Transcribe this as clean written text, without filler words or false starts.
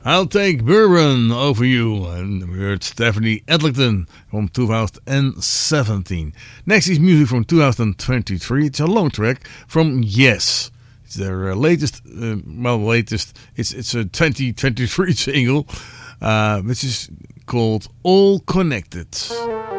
I'll Take Bourbon Over You. And we heard Stephanie Edlington from 2017. Next is music from 2023. It's a long track from Yes. It's their latest, it's a 2023 single, which is called All Connected.